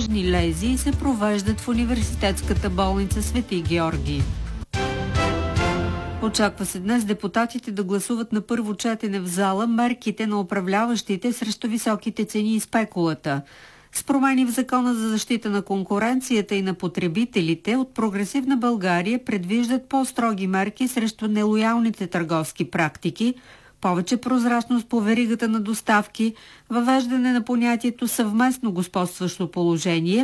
кожни лезии се провеждат в университетската болница Свети Георги. Очаква се днес депутатите да гласуват на първо четене в зала мерките на управляващите срещу високите цени и спекулата. С промени в Закона за защита на конкуренцията и на потребителите от Прогресивна България предвиждат по-строги мерки срещу нелоялните търговски практики, повече прозрачност по веригата на доставки, въвеждане на понятието съвместно господстващо положение